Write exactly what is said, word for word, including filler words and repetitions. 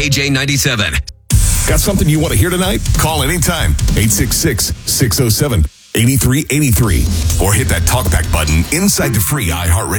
K J ninety-seven. Got something you want to hear tonight? Call anytime. eight six six, six oh seven, eight three eight three. Or hit that talkback button inside the free iHeartRadio